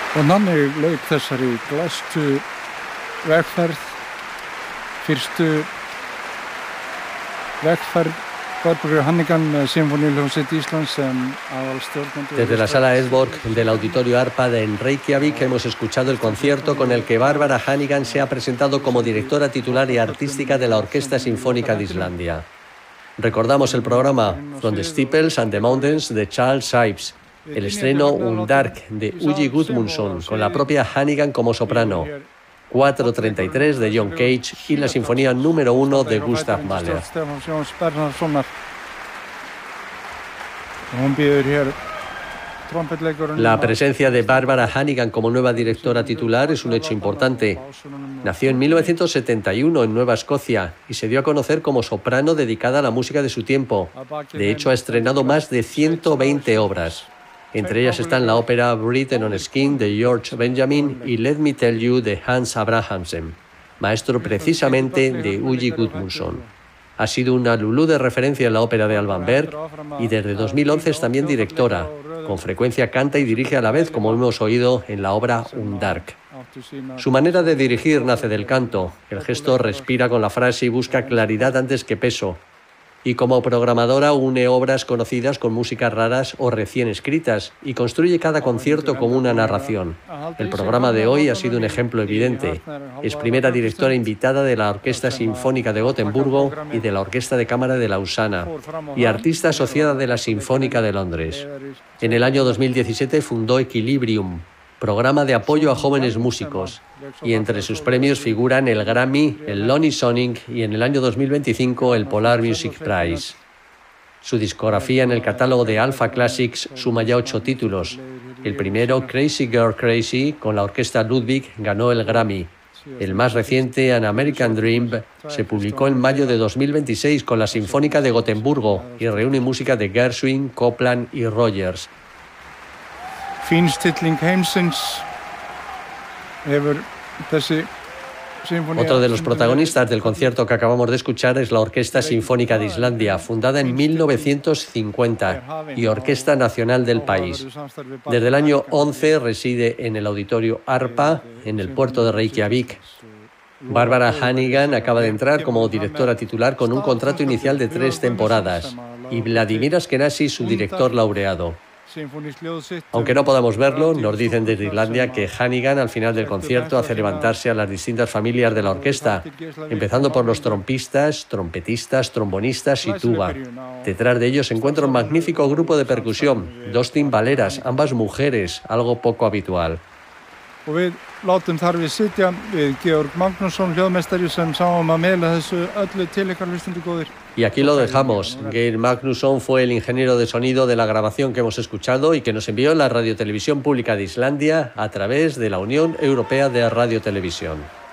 Og þannig lauk þessari glæstu vegferð, fyrstu vegferð Barbara Hannigan með Sinfóníuhljómsveit Íslands sem aðalstjórnandi. Desde la sala Edsborg del Auditorio ARPA de Reykjavik hemos escuchado el concierto con el que Barbara Hannigan se ha presentado como directora titular y artística de la Orquesta Sinfónica de Islandia. Recordamos el programa From the Steeples and the Mountains de Charles Ives, el estreno Undark de Ugi Gudmundsson con la propia Hannigan como soprano, 4:33 de John Cage y la Sinfonía número 1 de Gustav Mahler. La presencia de Barbara Hannigan como nueva directora titular es un hecho importante. Nació en 1971 en Nueva Escocia y se dio a conocer como soprano dedicada a la música de su tiempo. De hecho, ha estrenado más de 120 obras. Entre ellas están la ópera Britain on Skin de George Benjamin y Let Me Tell You de Hans Abrahamsen, maestro precisamente de Ugi Gudmundsson. Ha sido una lulú de referencia en la ópera de Alban Berg y desde 2011 es también directora. Con frecuencia canta y dirige a la vez, como hemos oído en la obra Undark. Su manera de dirigir nace del canto. El gesto respira con la frase y busca claridad antes que peso. Y como programadora une obras conocidas con músicas raras o recién escritas y construye cada concierto como una narración. El programa de hoy ha sido un ejemplo evidente. Es primera directora invitada de la Orquesta Sinfónica de Gotemburgo y de la Orquesta de Cámara de Lausana y artista asociada de la Sinfónica de Londres. En el año 2017 fundó Equilibrium, programa de apoyo a jóvenes músicos, y entre sus premios figuran el Grammy, el Lonnie Sonic y en el año 2025 el Polar Music Prize. Su discografía en el catálogo de Alpha Classics suma ya 8 títulos. El primero, Crazy Girl Crazy, con la orquesta Ludwig, ganó el Grammy. El más reciente, An American Dream, se publicó en mayo de 2026 con la Sinfónica de Gotemburgo y reúne música de Gershwin, Copland y Rogers. Otro de los protagonistas del concierto que acabamos de escuchar es la Orquesta Sinfónica de Islandia, fundada en 1950 y Orquesta Nacional del país. Desde el año 11 reside en el Auditorio ARPA, en el puerto de Reykjavik. Barbara Hannigan acaba de entrar como directora titular con un contrato inicial de 3 temporadas y Vladimir Ashkenazy su director laureado. Aunque no podamos verlo, nos dicen desde Islandia que Hannigan al final del concierto hace levantarse a las distintas familias de la orquesta, empezando por los trompistas, trompetistas, trombonistas y tuba. Detrás de ellos se encuentra un magnífico grupo de percusión, 2 timbaleras, ambas mujeres, algo poco habitual. Y aquí lo dejamos. Geir Magnusson fue el ingeniero de sonido de la grabación que hemos escuchado y que nos envió la Radiotelevisión Pública de Islandia a través de la Unión Europea de Radiotelevisión.